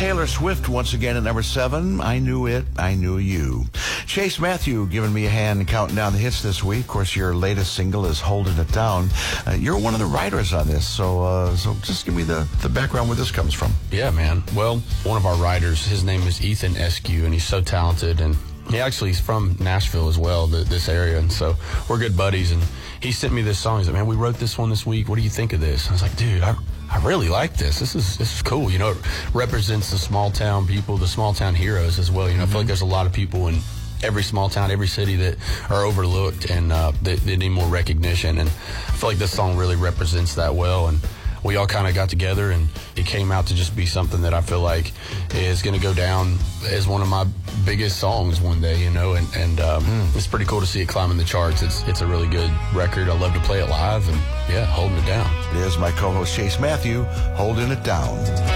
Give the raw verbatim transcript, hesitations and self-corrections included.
Taylor Swift once again at number seven. I Knew It, I Knew You. Chase Matthew giving me a hand counting down the hits this week. Of course, your latest single is Holding It Down. Uh, you're one of the writers on this, so uh, so just give me the, the background where this comes from. Yeah, man. Well, one of our writers, his name is Ethan Eskew, and he's so talented, and he actually is from Nashville as well, the, this area, and so we're good buddies, and he sent me this song. He's like, man, we wrote this one this week. What do you think of this? I was like, dude, I I really like this. This is this is cool. You know, it represents the small town people, the small town heroes as well. You know, mm-hmm. I feel like there's a lot of people in every small town, every city that are overlooked and uh, they, they need more recognition. And I feel like this song really represents that well. And we all kind of got together, and it came out to just be something that I feel like is going to go down as one of my biggest songs one day, you know, and, and um, mm. it's pretty cool to see it climbing the charts. It's it's a really good record. I love to play it live, and, yeah, holding it down. It is my co-host, Chase Matthew, Holding It Down.